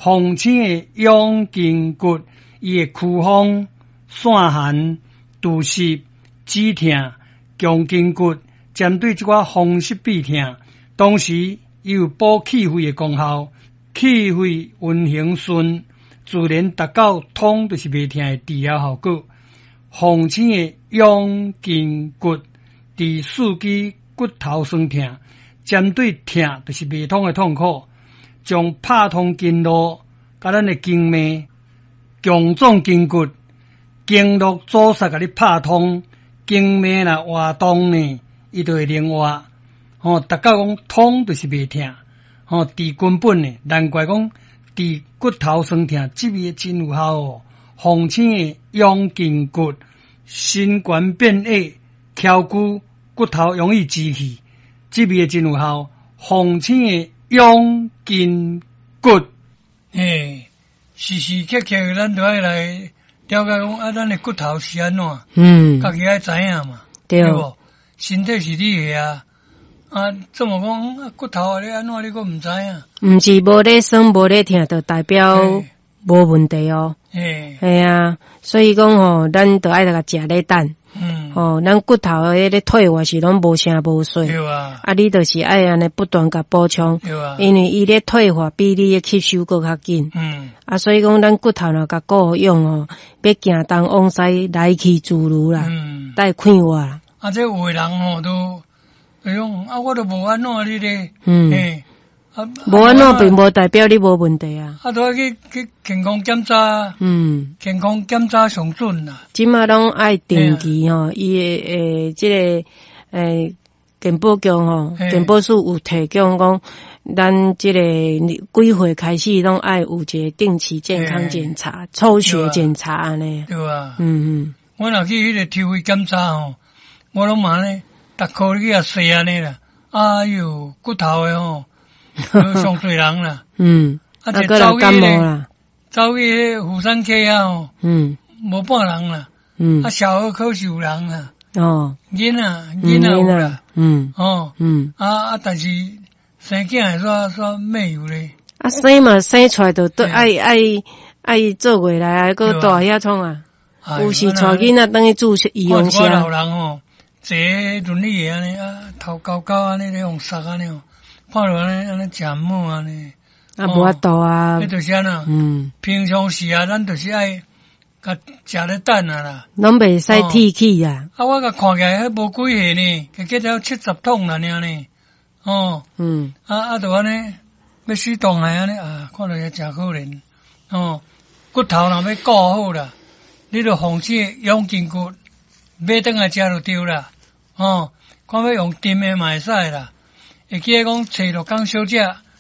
风清的养筋骨，伊的躯风、散寒、肚湿、止痛、强筋骨，针对这款风湿痹痛，同时伊有补气血的功效，气血运行顺，自然达到痛就是袂痛的治疗效果。风清的养筋骨，治四肢骨头酸痛，针对痛就是袂痛的痛苦，将拍通经络，甲咱的经脉强壮筋骨，经络阻塞甲你拍通，经脉若活动呢，伊就会灵活。达到讲痛就是袂痛，治根本呢，难怪讲治骨头酸痛，这味真有效哦。风清的养筋骨，心肝变矮、翘骨、骨头容易支气，这味真有效。风清的养筋骨，时时刻刻咱都要来了解讲咱的骨头是安怎，家己爱知影嘛，对不？身体是你的这么讲骨头你安怎你佫唔知影？ 毋是无咧酸无咧痛，就代表无问题哦。系啊，所以讲吼，咱都爱甲食咧蛋。咱骨头迄个退化是拢无声无碎。 对啊。 你就是爱安尼不断甲补充。对啊。因为伊咧退化比你吸收佫较紧。所以讲咱骨头若甲顾用哦，要行东往西来去自如啦。带快活啦。 这有的人吼都讲我都无安怎你咧。 无安怎并无代表你无问题啊！ 都要去健康检查，健康检查上准啦。 即马拢爱定期吼，伊即个健保局吼，健保署有提供讲，咱即个几岁开始拢爱有一个定期健康检查、抽血检查安尼。 对啊。我若去迄个抽血检查吼，我拢嘛呢，逐箍去洗安尼啦。哎哟，骨头的吼。上侪人啦， 个人感冒啦， 走去妇产科吼，无半人啦，小儿科是有人啦，囡仔有啦，但是生囝煞没有咧， 生嘛生出来就都爱做过来，个大遐创啊，有时带囡仔等于注医用车， 老人吼，坐轮椅安尼头高高安尼咧用塞安尼哦。看落安尼食满安尼， 无法度啊！ 迄就是安那，平常时咱就是爱甲食咧蛋啦， 拢袂使提起啊！ 我甲看起来迄无几岁呢，计了70桶啦尔呢，就安尼要死冻来安尼看落也真可怜，骨头若要顾好啦，你着防止养筋骨，买转来食就对啦，看要用炖的嘛会使啦。会记得讲找罗岗小姐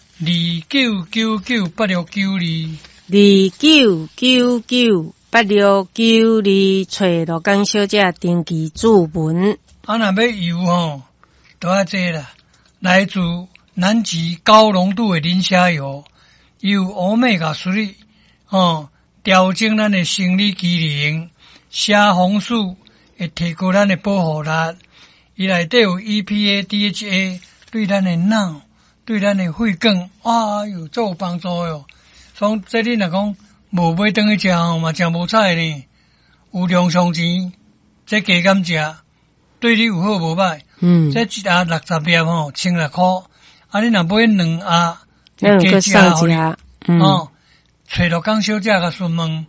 29998692，29998692，找罗岗小姐登记注文。 若要油吼，都要这啦，来自南极高浓度的磷虾油，有欧米伽3，调整咱的生理机能，虾红素会提高咱的保护力，伊内底有 EPA、DHA。对咱的脑、对咱的血管，做有帮助哟。所以这你若讲无买转去食吼，嘛真无彩呢。有量上钱，这加减食，对你有好无歹。这一盒60粒吼，16块。你若买2盒， 加少一下。 找罗岗小姐甲询问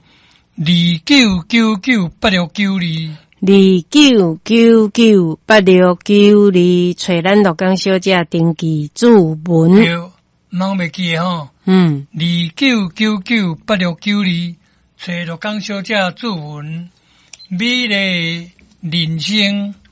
29998692，29998692，找咱罗岗小姐登记注文。 对，毋通袂记吼。29998692，找罗岗小姐注文。美丽人生。